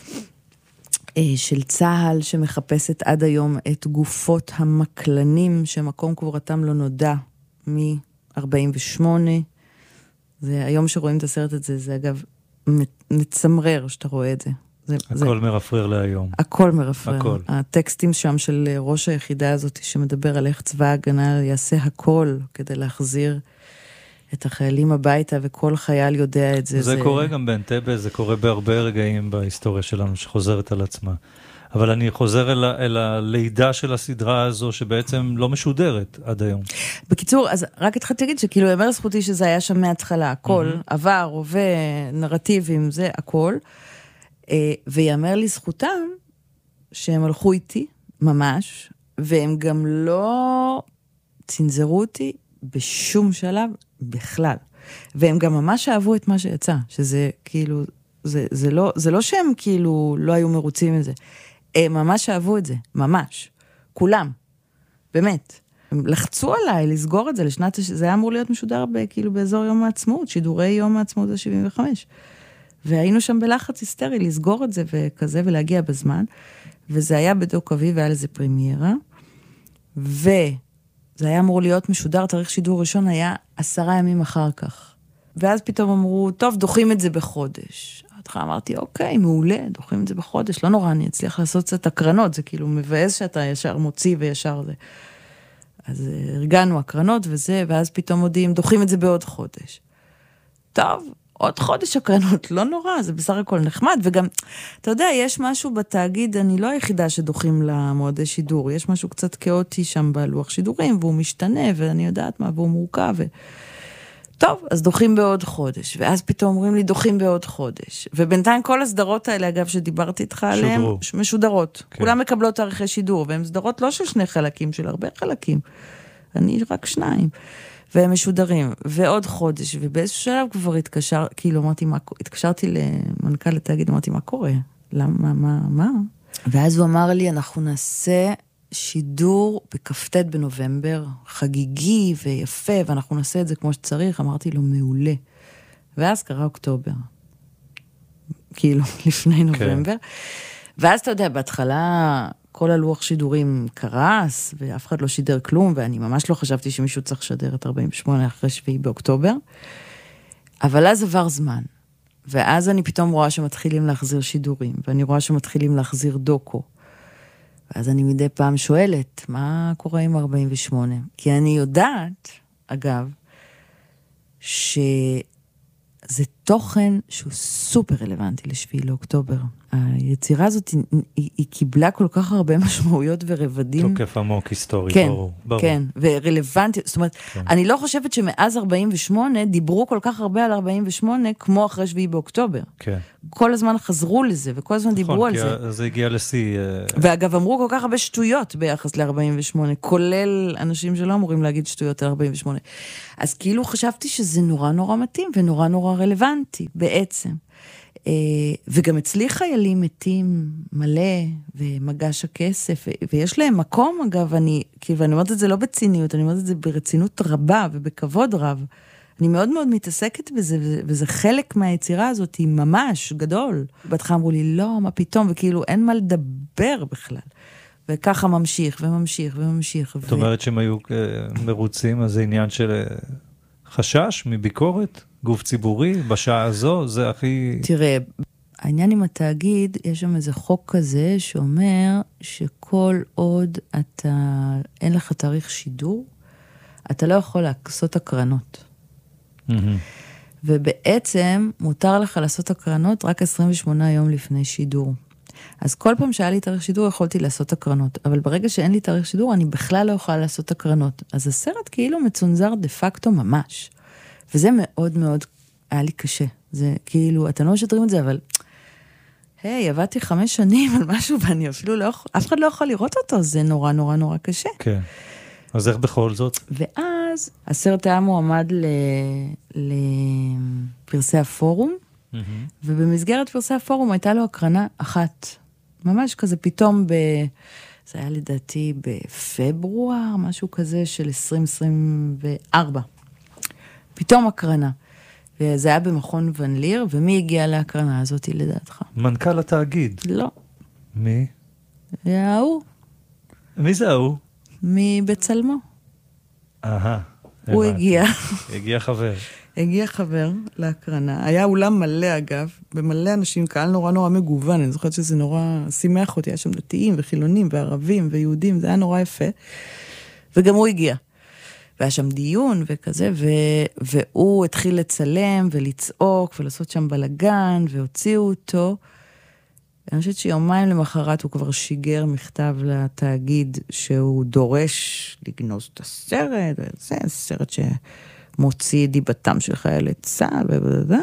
של צהל, שמחפשת עד היום את גופות המקלנים, שמקום קבורתם לא נודע מ-ארבעים ושמונה. זה, היום שרואים את הסרט הזה, זה אגב מצמרר שאתה רואה את זה. זה הכל זה, מרפרר להיום. הכל מרפרר. הכל. הטקסטים שם של ראש היחידה הזאת, שמדבר על איך צבא ההגנה יעשה הכל כדי להחזיר את החיילים הביתה, וכל חייל יודע את זה. זה, זה... קורה גם באנטבה, זה קורה בהרבה רגעים בהיסטוריה שלנו, שחוזרת על עצמה. אבל אני חוזר אל, אל הלידה של הסדרה הזו, שבעצם לא משודרת עד היום. בקיצור, אז רק התחלתי להגיד שכאילו, יאמר זכותי שזה היה שם מההתחלה, הכל, mm-hmm. עבר, הווה, נרטיבים, זה הכל, ויאמר לזכותם, שהם הלכו איתי, ממש, והם גם לא צנזרו אותי בשום שלב, בכלל. והם גם ממש אהבו את מה שיצא, שזה כאילו, זה, זה לא, זה לא שהם כאילו לא היו מרוצים מזה. הם ממש אהבו את זה, ממש. כולם. באמת. הם לחצו עליי לסגור את זה לשנת, זה היה אמור להיות משודר ב, כאילו באזור יום העצמאות, שידורי יום העצמאות ה-שבעים וחמש. והיינו שם בלחץ היסטרי לסגור את זה וכזה ולהגיע בזמן. וזה היה בדוק אביב, והיה לזה פרמיירה. ו... זה היה אמור להיות משודר, תאריך שידור ראשון היה עשרה ימים אחר כך. ואז פתאום אמרו, טוב, דוחים את זה בחודש. התחלה אמרתי, אוקיי, מעולה, דוחים את זה בחודש, לא נורא, אני אצליח לעשות קצת הקרנות, זה כאילו מבאס שאתה ישר מוציא וישר זה. אז הרגענו הקרנות וזה, ואז פתאום מודיעים, דוחים את זה בעוד חודש. טוב, עוד חודש הקרנות, לא נורא, זה בסך הכל נחמד, וגם, אתה יודע, יש משהו בתאגיד, אני לא היחידה שדוחים למועדי שידור, יש משהו קצת כאוטי שם בלוח שידורים, והוא משתנה, ואני יודעת מה, והוא מורכב, ו... טוב, אז דוחים בעוד חודש, ואז פתאום אומרים לי, דוחים בעוד חודש, ובינתיים כל הסדרות האלה, אגב, שדיברתי איתך עליהן, משודרות, כן. כולם מקבלות תאריכי שידור, והן סדרות לא של שני חלקים, של הרבה חלקים, אני רק שניים. והם משודרים, ועוד חודש, ובאיזשהו שלב כבר התקשר, כאילו אמרתי, מה, התקשרתי למנכ"ל לתאגיד, אמרתי, מה קורה? למה, מה, מה? ואז הוא אמר לי, אנחנו נעשה שידור בכ"ט בנובמבר, חגיגי ויפה, ואנחנו נעשה את זה כמו שצריך, אמרתי לו, מעולה. ואז קרה אוקטובר, כאילו, לפני נובמבר. כן. ואז אתה יודע, בהתחלה... כל הלוח שידורים קרס, ואף אחד לא שידר כלום, ואני ממש לא חשבתי שמישהו צריך לשדר את ארבעים ושמונה אחרי שביעי באוקטובר, אבל אז עבר זמן, ואז אני פתאום רואה שמתחילים להחזיר שידורים, ואני רואה שמתחילים להחזיר דוקו, ואז אני מדי פעם שואלת, מה קורה עם ארבעים ושמונה? כי אני יודעת, אגב, שזה תוכן שהוא סופר רלוונטי לשביעי לאוקטובר. היצירה הזאת, היא, היא, היא קיבלה כל כך הרבה משמעויות ורבדים. תוקף עמוק היסטורי, כן, ברור. ברור. כן, ורלוונטי, זאת אומרת, כן. אני לא חושבת שמאז ארבעים ושמונה דיברו כל כך הרבה על ארבעים ושמונה, כמו אחרי שביעי באוקטובר. כן. כל הזמן חזרו לזה, וכל הזמן דיברו נכון, על כי זה. זה הגיע לשיא. ואגב, אמרו כל כך הרבה שטויות ביחס ל-ארבעים ושמונה, כולל אנשים שלא אמורים להגיד שטויות על ארבעים ושמונה. אז כאילו חשבתי שזה נורא נורא מתאים, ונורא נורא רלוונטי, בעצם. וגם אצלי חיילים מתים מלא, ומגש הכסף, ויש להם מקום, אגב, אני, כאילו, אני אומרת את זה לא בציניות, אני אומרת את זה ברצינות רבה, ובכבוד רב. אני מאוד מאוד מתעסקת בזה, וזה חלק מהיצירה הזאת, היא ממש גדול. בהתחלה אמרו לי, לא, מה פתאום, וכאילו אין מה לדבר בכלל. וככה ממשיך וממשיך וממשיך. זאת אומרת שהם היו מרוצים, אז זה עניין של חשש מביקורת, גוף ציבורי, בשעה הזו, זה הכי... תראה, העניין עם התאגיד, יש שם איזה חוק כזה שאומר שכל עוד אתה, אין לך תאריך שידור, אתה לא יכול לעשות הקרנות. ובעצם מותר לך לעשות הקרנות רק עשרים ושמונה יום לפני שידור. אז כל פעם שהיה לי תאריך שידור יכולתי לעשות הקרנות, אבל ברגע שאין לי תאריך שידור אני בכלל לא יכולה לעשות הקרנות. אז הסרט כאילו מצונזר דה פקטו ממש. וזה מאוד מאוד היה לי קשה. זה כאילו, אתם לא משדרים את זה, אבל היי, עבדתי חמש שנים על משהו ואני אפילו לא יכול, אף אחד לא יכול לראות אותו, זה נורא נורא נורא קשה. כן. אז איך בכל זאת? ואז הסרט היה מועמד לפרסי הפורום, ובמסגרת פרסי הפורום הייתה לו הקרנה אחת. ממש כזה פתאום ב... זה היה לדעתי בפברואר, משהו כזה של עשרים עשרים וארבע. פתאום הקרנה. וזה היה במכון ון ליר, ומי הגיע להקרנה הזאת לדעתך? מנכ"ל התאגיד. לא. מי? ההוא. מי זה ההוא? מבצלמו. אהה. הוא הגיע. הגיע חבר. הגיע חבר להקרנה. היה אולם מלא אגב, במלא אנשים, קהל נורא נורא מגוון, אני זוכרת שזה נורא שימח אותי, היה שם דתיים וחילונים וערבים ויהודים, זה היה נורא יפה. וגם הוא הגיע. והיה שם דיון וכזה, ו... והוא התחיל לצלם ולצעוק ולעשות שם בלגן, והוציאו אותו. אני חושבת שיומיים למחרת הוא כבר שיגר מכתב לתאגיד שהוא דורש לגנוז את הסרט, וזה סרט שמוציא דיבתם של חיילי צה"ל, ובדדה.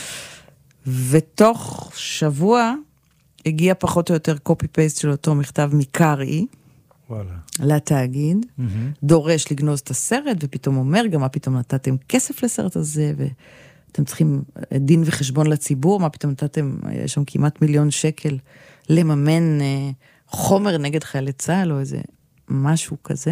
ותוך שבוע הגיע פחות או יותר קופי-פייסט של אותו מכתב מקארי, וואלה. לתאגיד, mm-hmm. דורש לגנוז את הסרט, ופתאום אומר גם מה פתאום נתתם כסף לסרט הזה, ואתם צריכים דין וחשבון לציבור, מה פתאום נתתם, יש שם כמעט מיליון שקל לממן אה, חומר נגד חיילי צה"ל, או איזה משהו כזה.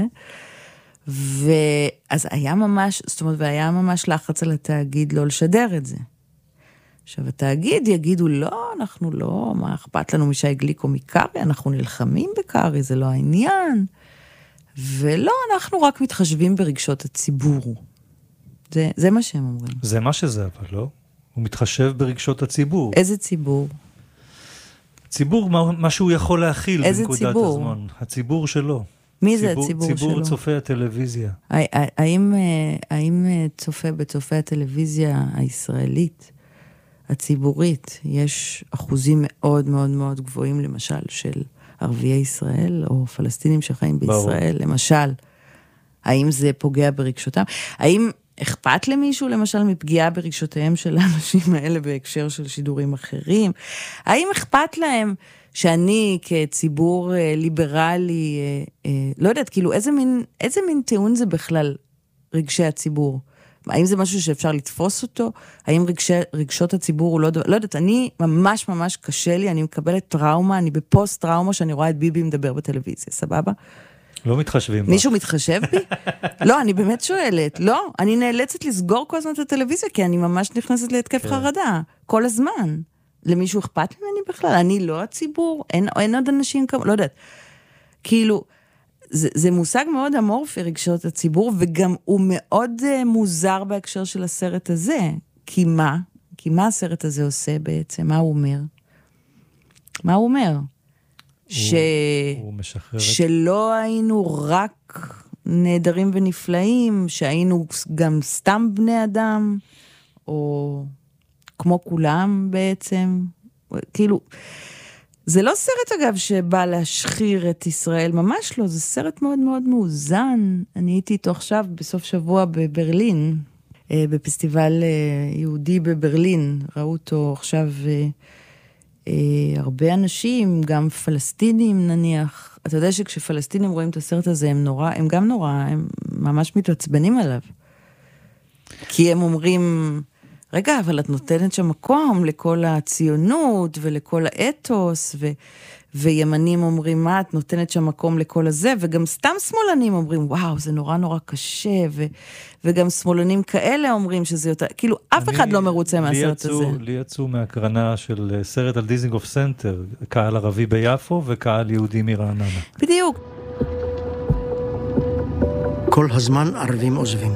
ואז היה ממש, זאת אומרת, והיה ממש לחץ על התאגיד לא לשדר את זה. עכשיו, התאגיד יגידו, לא, אנחנו לא, מה אכפת לנו משי גליק או מקארי, אנחנו נלחמים בקארי, זה לא העניין. ולא, אנחנו רק מתחשבים ברגשות הציבור. זה, זה מה שהם אומרים. זה מה שזה, אבל לא? הוא מתחשב ברגשות הציבור. איזה ציבור? ציבור, מה, מה שהוא יכול להכיל בנקודת ציבור? הזמן. הציבור שלו. מי ציבור, זה הציבור ציבור שלו? ציבור צופי הטלוויזיה. האם, האם צופה בצופי הטלוויזיה הישראלית, הציבורית, יש אחוזים מאוד מאוד מאוד גבוהים, למשל, של ערביי ישראל, או פלסטינים שחיים בישראל, ברור. למשל, האם זה פוגע ברגשותם? האם אכפת למישהו, למשל, מפגיעה ברגשותיהם של האנשים האלה, בהקשר של שידורים אחרים? האם אכפת להם שאני כציבור ליברלי, לא יודעת, כאילו, איזה מין, איזה מין טיעון זה בכלל רגשי הציבור? האם זה משהו שאפשר לתפוס אותו? האם רגשי, רגשות הציבור הוא לא דבר? לא יודעת, אני ממש ממש קשה לי, אני מקבלת טראומה, אני בפוסט טראומה שאני רואה את ביבי מדבר בטלוויזיה, סבבה? לא מתחשבים בה. מישהו מתחשב בי? לא, אני באמת שואלת, לא, אני נאלצת לסגור כל הזמן את הטלוויזיה, כי אני ממש נכנסת להתקף חרדה, כל הזמן. למישהו אכפת ממני בכלל? אני לא הציבור, אין, אין עוד אנשים כמו, לא יודעת. כאילו, זה, זה מושג מאוד אמורפי, רגשות הציבור, וגם הוא מאוד uh, מוזר בהקשר של הסרט הזה. כי מה? כי מה הסרט הזה עושה בעצם? מה הוא אומר? מה הוא אומר? הוא, ש... הוא משחרר... שלא היינו רק נהדרים ונפלאים, שהיינו גם סתם בני אדם, או כמו כולם בעצם, כאילו, זה לא סרט אגב שבא להשחיר את ישראל, ממש לא, זה סרט מאוד מאוד מאוזן, אני הייתי איתו עכשיו בסוף שבוע בברלין, בפסטיבל יהודי בברלין, ראו אותו עכשיו הרבה אנשים, גם פלסטינים נניח, אתה יודע שכשפלסטינים רואים את הסרט הזה, הם נורא, הם גם נורא, הם ממש מתעצבנים עליו. כי הם אומרים, רגע, אבל את נותנת שם מקום לכל הציונות ולכל האתוס, ו, וימנים אומרים, מה, את נותנת שם מקום לכל הזה, וגם סתם שמאלנים אומרים, וואו, זה נורא נורא קשה, ו, וגם שמאלנים כאלה אומרים שזה יותר, כאילו, אף אחד לא מרוצה מהסרט יצאו, הזה. לי יצאו מהקרנה של סרט על דיזינגוף סנטר, קהל ערבי ביפו וקהל יהודי מרעננה. בדיוק. כל הזמן ערבים עוזבים.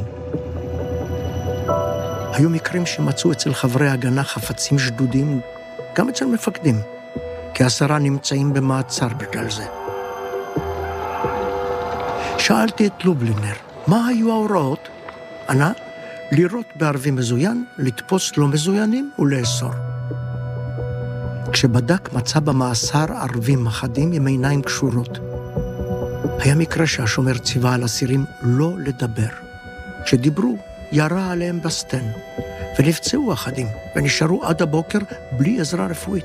היו מקרים שמצאו אצל חברי הגנה חפצים שדודים, גם אצל מפקדים, כי עשרה נמצאים במעצר בגלל זה. שאלתי את לובלינר, מה היו ההוראות? ענה, לירות בערבי מזוין, לתפוס לא מזוינים ולאסור. כשבדק מצא במאסר ערבים אחדים עם עיניים קשורות. היה מקרה שהשומר ציווה על אסירים לא לדבר. כשדיברו, ירה עליהם בסטן, ונפצעו אחדים, ונשארו עד הבוקר בלי עזרה רפואית.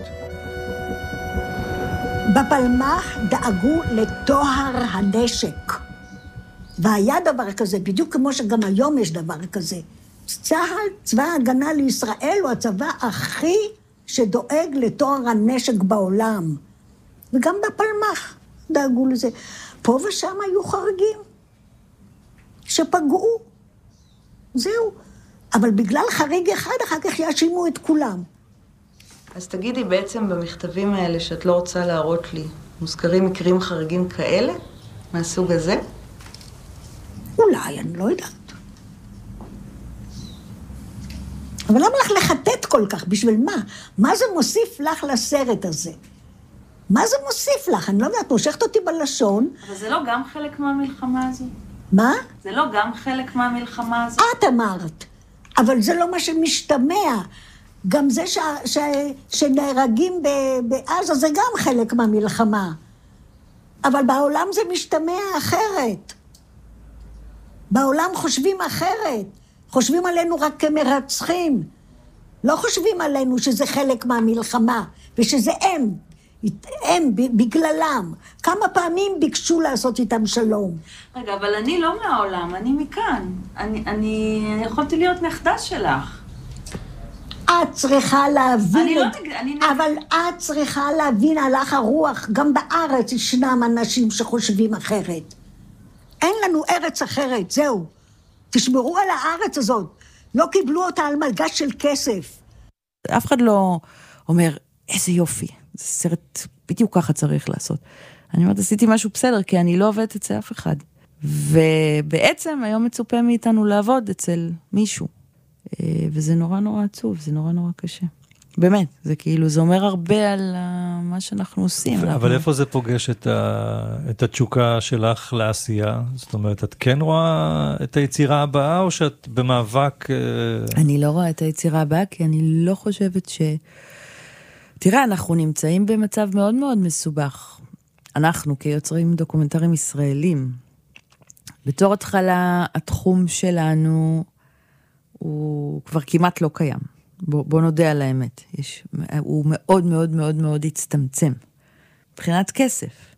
בפלמ"ח דאגו לטוהר הנשק. והיה דבר כזה, בדיוק כמו שגם היום יש דבר כזה. צה"ל, צבא ההגנה לישראל, הוא הצבא הכי שדואג לטוהר הנשק בעולם. וגם בפלמ"ח דאגו לזה. פה ושם היו חריגים שפגעו. זהו. אבל בגלל חריג אחד, אחר כך יאשימו את כולם. אז תגידי, בעצם במכתבים האלה שאת לא רוצה להראות לי, מוזכרים מקרים חריגים כאלה? מהסוג הזה? אולי, אני לא יודעת. אבל למה לך לחטט כל כך? בשביל מה? מה זה מוסיף לך לסרט הזה? מה זה מוסיף לך? אני לא יודעת, מושכת אותי בלשון. אבל זה לא גם חלק מהמלחמה הזו? מה? זה לא גם חלק מהמלחמה הזו? את אמרת, אבל זה לא מה שמשתמע. גם זה ש... ש... שנהרגים ב... בעזה זה גם חלק מהמלחמה. אבל בעולם זה משתמע אחרת. בעולם חושבים אחרת. חושבים עלינו רק כמרצחים. לא חושבים עלינו שזה חלק מהמלחמה, ושזה הם, הם בגללם. כמה פעמים ביקשו לעשות איתם שלום. רגע, אבל אני לא מהעולם, אני מכאן. אני, אני, אני יכולתי להיות נכדה שלך. את צריכה להבין, אני לא את... נגד, אני נגד. אבל את צריכה להבין הלך הרוח, גם בארץ ישנם אנשים שחושבים אחרת. אין לנו ארץ אחרת, זהו. תשמרו על הארץ הזאת. לא קיבלו אותה על מלגש של כסף. אף אחד לא אומר, איזה יופי, זה סרט בדיוק ככה צריך לעשות. אני אומרת, עשיתי משהו בסדר, כי אני לא עובדת אצל אף אחד. ובעצם היום מצופה מאיתנו לעבוד אצל מישהו. וזה נורא נורא עצוב, זה נורא נורא קשה. באמת, זה כאילו, זה אומר הרבה על מה שאנחנו עושים. אבל איפה זה פוגש את, ה, את התשוקה שלך לעשייה? זאת אומרת, את כן רואה את היצירה הבאה, או שאת במאבק... אני לא רואה את היצירה הבאה, כי אני לא חושבת ש... תראה, אנחנו נמצאים במצב מאוד מאוד מסובך. אנחנו, כיוצרים דוקומנטרים ישראלים, בתור התחלה, התחום שלנו הוא כבר כמעט לא קיים. בוא, בוא נודה על האמת. יש, הוא מאוד מאוד מאוד מאוד הצטמצם. מבחינת כסף.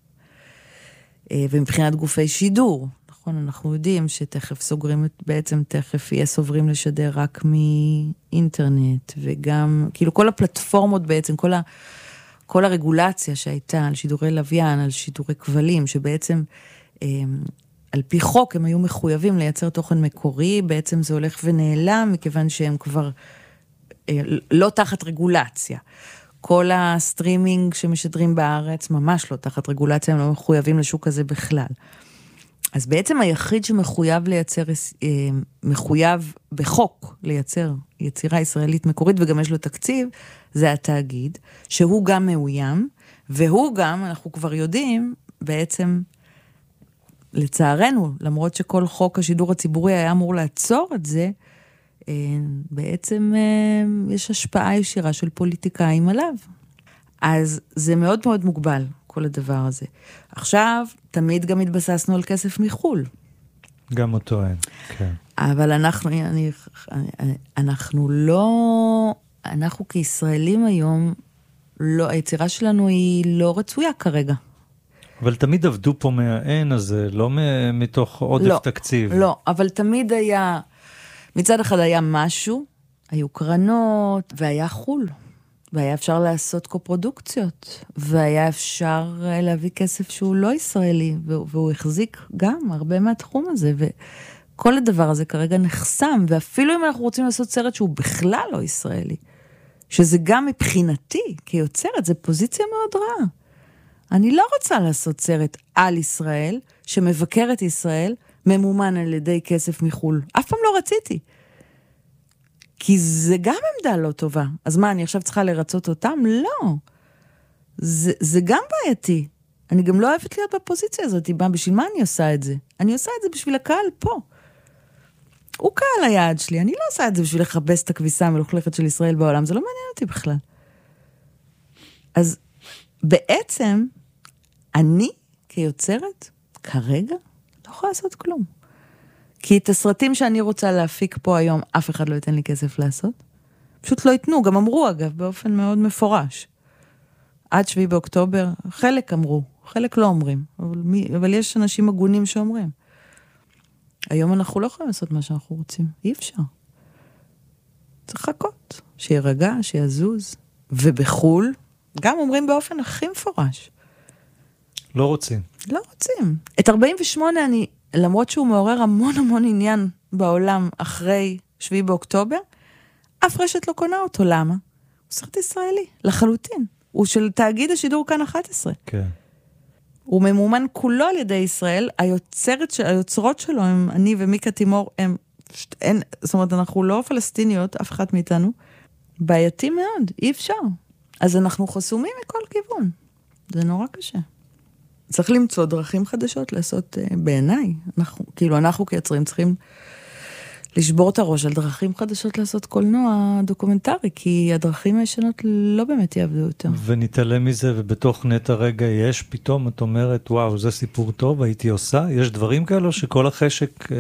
ומבחינת גופי שידור. נכון, אנחנו יודעים שתכף סוגרים, בעצם תכף יהיה סוברים לשדר רק מאינטרנט, וגם, כאילו כל הפלטפורמות בעצם, כל, ה, כל הרגולציה שהייתה על שידורי לוויין, על שידורי כבלים, שבעצם על פי חוק הם היו מחויבים לייצר תוכן מקורי, בעצם זה הולך ונעלם, מכיוון שהם כבר לא תחת רגולציה. כל הסטרימינג שמשדרים בארץ, ממש לא תחת רגולציה, הם לא מחויבים לשוק הזה בכלל. אז בעצם היחיד שמחויב לייצר, מחויב בחוק לייצר יצירה ישראלית מקורית, וגם יש לו תקציב, זה התאגיד, שהוא גם מאוים, והוא גם, אנחנו כבר יודעים, בעצם, לצערנו, למרות שכל חוק השידור הציבורי היה אמור לעצור את זה, בעצם יש השפעה ישירה של פוליטיקאים עליו. אז זה מאוד מאוד מוגבל, כל הדבר הזה. עכשיו, תמיד גם התבססנו על כסף מחול. גם אותו אין, כן. אבל אנחנו, אני, אנחנו לא, אנחנו כישראלים היום, לא, היצירה שלנו היא לא רצויה כרגע. אבל תמיד עבדו פה מהעין הזה, לא מתוך עודף לא, תקציב. לא, אבל תמיד היה, מצד אחד היה משהו, היו קרנות, והיה חול. והיה אפשר לעשות קופרודוקציות, והיה אפשר להביא כסף שהוא לא ישראלי, והוא החזיק גם הרבה מהתחום הזה, וכל הדבר הזה כרגע נחסם, ואפילו אם אנחנו רוצים לעשות סרט שהוא בכלל לא ישראלי, שזה גם מבחינתי, כיוצרת, זה פוזיציה מאוד רעה. אני לא רוצה לעשות סרט על ישראל, שמבקר את ישראל, ממומן על ידי כסף מחול. אף פעם לא רציתי. כי זה גם עמדה לא טובה. אז מה, אני עכשיו צריכה לרצות אותם? לא. זה, זה גם בעייתי. אני גם לא אוהבת להיות בפוזיציה הזאת. בשביל מה אני עושה את זה? אני עושה את זה בשביל הקהל פה. הוא קהל היעד שלי. אני לא עושה את זה בשביל לחפש את הכביסה המלוכלכת של ישראל בעולם. זה לא מעניין אותי בכלל. אז בעצם, אני כיוצרת, כרגע, לא יכולה לעשות כלום. כי את הסרטים שאני רוצה להפיק פה היום, אף אחד לא ייתן לי כסף לעשות. פשוט לא ייתנו, גם אמרו אגב, באופן מאוד מפורש. עד שביעי באוקטובר, חלק אמרו, חלק לא אומרים, אבל, מי, אבל יש אנשים הגונים שאומרים. היום אנחנו לא יכולים לעשות מה שאנחנו רוצים, אי אפשר. צריך לחכות, שירגע, שיזוז, ובחול, גם אומרים באופן הכי מפורש. לא רוצים. לא רוצים. את ארבעים ושמונה אני... למרות שהוא מעורר המון המון עניין בעולם אחרי שביעי באוקטובר, אף רשת לא קונה אותו. למה? הוא סרט ישראלי, לחלוטין. הוא של תאגיד השידור כאן אחת עשרה. כן. הוא ממומן כולו על ידי ישראל, היוצרת, היוצרות שלו, הם, אני ומיקה תימור, הם, אין, זאת אומרת, אנחנו לא פלסטיניות, אף אחד מאיתנו, בעייתי מאוד, אי אפשר. אז אנחנו חסומים מכל כיוון. זה נורא קשה. צריך למצוא דרכים חדשות לעשות בעיניי. אנחנו, כאילו אנחנו כיצרים צריכים לשבור את הראש על דרכים חדשות לעשות קולנוע דוקומנטרי, כי הדרכים הישנות לא באמת יעבדו יותר. ונתעלם מזה, ובתוך נטע רגע יש פתאום, את אומרת, וואו, זה סיפור טוב, הייתי עושה? יש דברים כאלו שכל החשק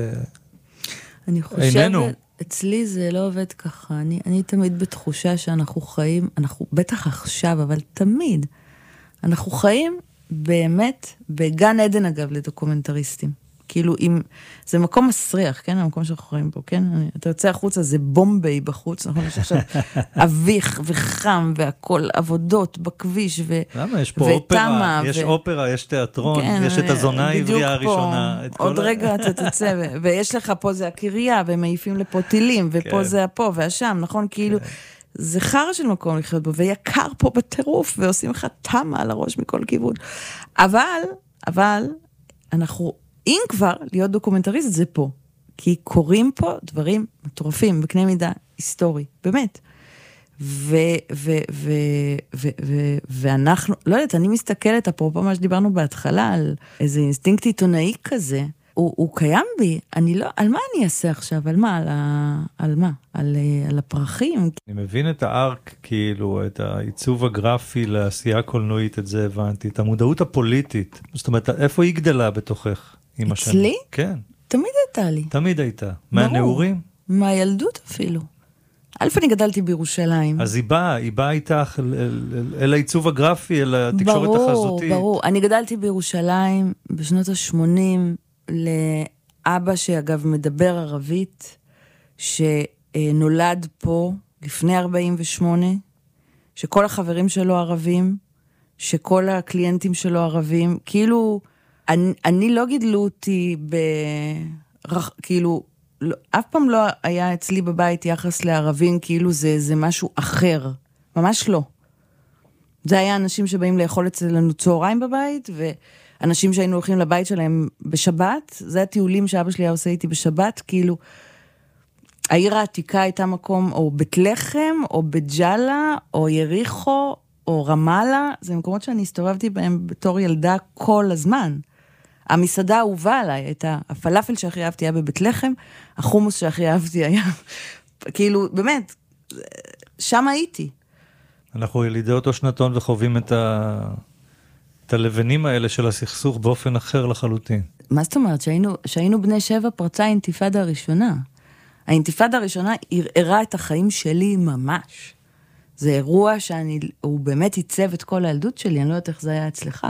אני חושבת, איננו. אצלי זה לא עובד ככה. אני, אני תמיד בתחושה שאנחנו חיים, אנחנו בטח עכשיו, אבל תמיד, אנחנו חיים באמת, בגן עדן אגב לדוקומנטריסטים. כאילו, אם, זה מקום מסריח, כן? המקום שאנחנו חיים פה, כן? אתה יוצא החוצה, זה בומביי בחוץ, נכון? יש עכשיו אביך וחם, והכל עבודות בכביש, ו... למה? יש פה אופרה, יש אופרה, יש תיאטרון, יש את הזונה העברייה הראשונה. עוד רגע אתה תצא, ויש לך פה זה הקריה, והם מעיפים לפה טילים, ופה זה הפה והשם, נכון? כאילו... זה חר של מקום לחיות בו, ויקר פה בטירוף, ועושים לך תמה על הראש מכל כיוון. אבל, אבל, אנחנו, אם כבר להיות דוקומנטריסט, זה פה. כי קוראים פה דברים מטורפים, בקנה מידה היסטורי, באמת. ו, ו, ו, ו, ו, ואנחנו, לא יודעת, אני מסתכלת, אפרופו מה שדיברנו בהתחלה, על איזה אינסטינקט עיתונאי כזה, הוא, הוא קיים בי, אני לא, על מה אני אעשה עכשיו? על מה? על, ה, על מה? על, על הפרחים? אני מבין את הארק, כאילו, את העיצוב הגרפי לעשייה קולנועית, את זה הבנתי, את המודעות הפוליטית. זאת אומרת, איפה היא גדלה בתוכך? עם השנים? אצלי? כן. תמיד הייתה לי. תמיד הייתה. מהנעורים? מהילדות אפילו. אלף אני גדלתי בירושלים. אז היא באה, היא באה איתך אל, אל, אל העיצוב הגרפי, אל התקשורת ברור, החזותית. ברור, ברור. אני גדלתי בירושלים בשנות ה-שמונים, לאבא שאגב מדבר ערבית, שנולד פה לפני ארבעים ושמונה, שכל החברים שלו ערבים, שכל הקליינטים שלו ערבים, כאילו, אני, אני לא גידלו אותי ב... כאילו, לא, אף פעם לא היה אצלי בבית יחס לערבים, כאילו זה, זה משהו אחר. ממש לא. זה היה אנשים שבאים לאכול אצלנו צהריים בבית, ואנשים שהיינו הולכים לבית שלהם בשבת, זה הטיולים שאבא שלי היה עושה איתי בשבת, כאילו, העיר העתיקה הייתה מקום, או בית לחם, או בג'לה, או יריחו, או רמאללה, זה מקומות שאני הסתובבתי בהם בתור ילדה כל הזמן. המסעדה האהובה עליי הייתה, הפלאפל שהכי אהבתי היה בבית לחם, החומוס שהכי אהבתי היה כאילו, באמת, שם הייתי. אנחנו ילידי אותו שנתון וחווים את, ה... את הלבנים האלה של הסכסוך באופן אחר לחלוטין. מה זאת אומרת? שהיינו, שהיינו בני שבע פרצה האינתיפאדה הראשונה. האינתיפאדה הראשונה ערערה את החיים שלי ממש. זה אירוע שאני, הוא באמת ייצב את כל הילדות שלי, אני לא יודעת איך זה היה אצלך.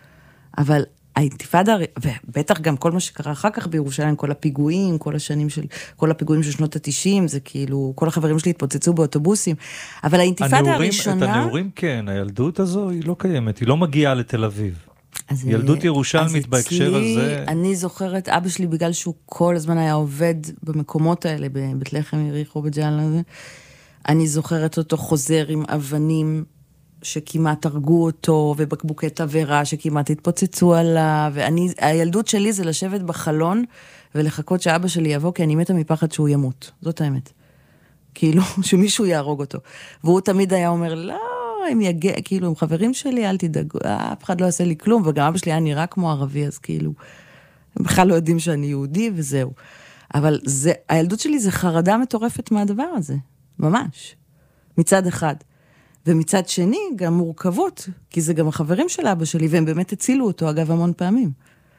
אבל האינתיפאדה, ובטח גם כל מה שקרה אחר כך בירושלים, כל הפיגועים, כל השנים של, כל הפיגועים של שנות התשעים, זה כאילו, כל החברים שלי התפוצצו באוטובוסים. אבל האינתיפאדה הנעורים, הראשונה... את הנעורים כן, הילדות הזו היא לא קיימת, היא לא מגיעה לתל אביב. אז, ילדות ירושלמית בהקשר אצלי, הזה... אני זוכרת, אבא שלי, בגלל שהוא כל הזמן היה עובד במקומות האלה, בבית לחם, יריחו, בג'אלן הזה, אני זוכרת אותו חוזר עם אבנים שכמעט הרגו אותו, ובקבוקי תברה שכמעט התפוצצו עליו, ואני, הילדות שלי זה לשבת בחלון, ולחכות שאבא שלי יבוא, כי אני מתה מפחד שהוא ימות. זאת האמת. כאילו, שמישהו יהרוג אותו. והוא תמיד היה אומר, לא, הם יגע, כאילו, הם חברים שלי, אל תדאגו, אף אחד לא יעשה לי כלום, וגם אבא שלי היה נראה כמו ערבי, אז כאילו, הם בכלל לא יודעים שאני יהודי, וזהו. אבל זה, הילדות שלי זה חרדה מטורפת מהדבר הזה. ממש. מצד אחד. ומצד שני, גם מורכבות, כי זה גם החברים של אבא שלי, והם באמת הצילו אותו, אגב, המון פעמים.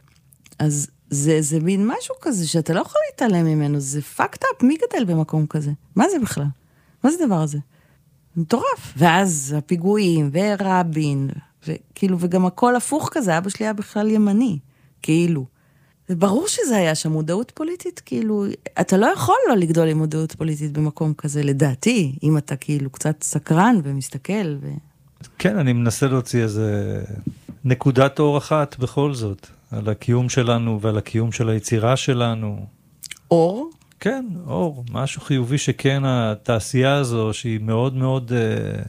אז זה, זה מין משהו כזה, שאתה לא יכול להתעלם ממנו, זה פאקט אפ, מי גדל במקום כזה? מה זה בכלל? מה זה דבר הזה? מטורף. ואז הפיגועים, ורבין, וכאילו, וגם הכל הפוך כזה, אבא שלי היה בכלל ימני, כאילו. וברור שזה היה שם מודעות פוליטית, כאילו, אתה לא יכול לא לגדול עם מודעות פוליטית במקום כזה, לדעתי, אם אתה כאילו קצת סקרן ומסתכל. ו... כן, אני מנסה להוציא איזה נקודת אור אחת בכל זאת, על הקיום שלנו ועל הקיום של היצירה שלנו. אור? כן, אור, משהו חיובי שכן התעשייה הזו, שהיא מאוד מאוד אה,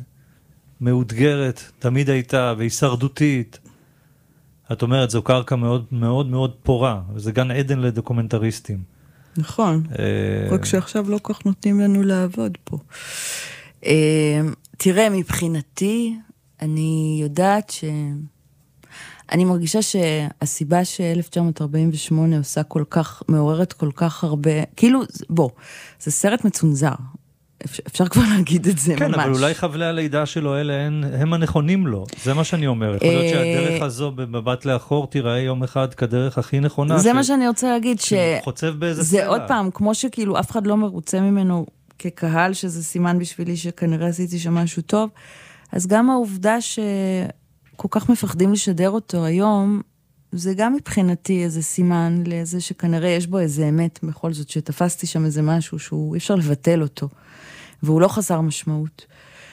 מאותגרת, תמיד הייתה, והישרדותית. את אומרת, זו קרקע מאוד מאוד מאוד פורה, וזה גן עדן לדוקומנטריסטים. נכון, רק שעכשיו לא כך נותנים לנו לעבוד פה. תראה, מבחינתי, אני יודעת ש... אני מרגישה שהסיבה ש-אלף תשע מאות ארבעים ושמונה עושה כל כך, מעוררת כל כך הרבה, כאילו, בוא, זה סרט מצונזר. אפשר כבר להגיד את זה כן, ממש. כן, אבל אולי חבלי הלידה שלו אלה הם, הם הנכונים לו. זה מה שאני אומר. יכול להיות שהדרך הזו במבט לאחור תיראה יום אחד כדרך הכי נכונה. זה ש... מה שאני רוצה להגיד, ש... חוצב באיזה זה סלע. עוד פעם, כמו שכאילו אף אחד לא מרוצה ממנו כקהל, שזה סימן בשבילי שכנראה עשיתי שם משהו טוב, אז גם העובדה שכל כך מפחדים לשדר אותו היום, זה גם מבחינתי איזה סימן לאיזה שכנראה יש בו איזה אמת, בכל זאת שתפסתי שם איזה משהו שהוא אי אפשר לבטל אותו. והוא לא חסר משמעות.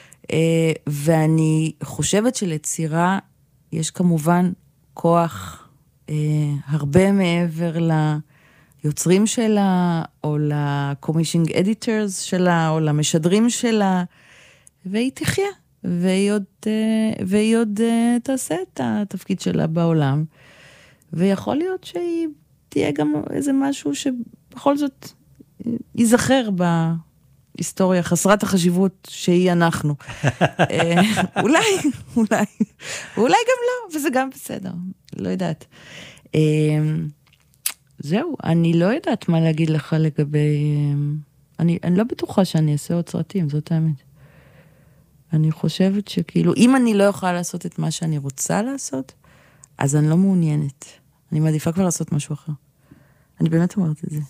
ואני חושבת שלצירה יש כמובן כוח הרבה מעבר ליוצרים שלה, או לקומישינג אדיטורס שלה, או למשדרים שלה, והיא תחיה, והיא עוד, והיא עוד תעשה את התפקיד שלה בעולם, ויכול להיות שהיא תהיה גם איזה משהו שבכל זאת ייזכר בה, היסטוריה חסרת החשיבות שהיא אנחנו. אולי, אולי, אולי גם לא, וזה גם בסדר, לא יודעת. זהו, אני לא יודעת מה להגיד לך לגבי, אני, אני לא בטוחה שאני אעשה עוד סרטים, זאת האמת. אני חושבת שכאילו, אם אני לא יכולה לעשות את מה שאני רוצה לעשות, אז אני לא מעוניינת. אני מעדיפה כבר לעשות משהו אחר. אני באמת אומרת את זה.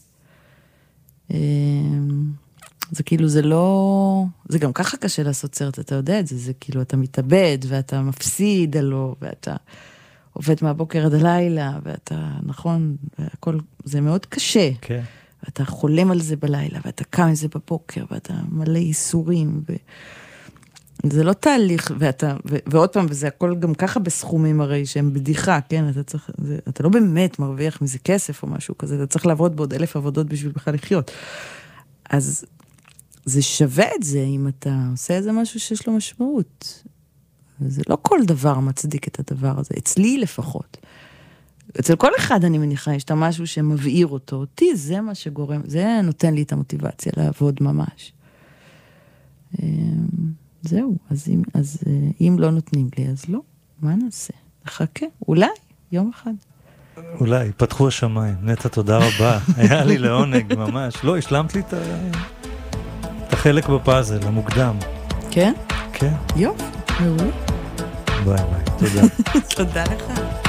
זה כאילו, זה לא... זה גם ככה קשה לעשות סרט, אתה יודע את זה, זה כאילו, אתה מתאבד, ואתה מפסיד עלו, ואתה עובד מהבוקר עד הלילה, ואתה, נכון, והכל, זה מאוד קשה. כן. ואתה חולם על זה בלילה, ואתה קם על זה בבוקר, ואתה מלא ייסורים, ו... זה לא תהליך, ואתה, ו... ועוד פעם, וזה הכל גם ככה בסכומים הרי, שהם בדיחה, כן, אתה צריך, זה, אתה לא באמת מרוויח מזה כסף או משהו כזה, אתה צריך לעבוד בעוד אלף עבודות בשביל בכלל לחיות. אז זה שווה את זה, אם אתה עושה איזה משהו שיש לו משמעות. זה לא כל דבר מצדיק את הדבר הזה, אצלי לפחות. אצל כל אחד אני מניחה, יש את משהו שמבעיר אותו, אותי זה מה שגורם, זה נותן לי את המוטיבציה לעבוד ממש. זהו, אז אם, אז אם לא נותנים לי, אז לא, מה נעשה? נחכה, אולי, יום אחד. אולי, פתחו השמיים. נטע, תודה רבה. היה לי לעונג ממש. לא, השלמת לי את ה... החלק בפאזל, המוקדם. כן? כן. יופי, מעולה. ביי ביי, תודה. תודה לך.